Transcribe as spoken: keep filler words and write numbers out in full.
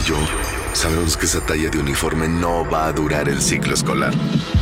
yo sabemos que esa talla de uniforme no va a durar el ciclo escolar.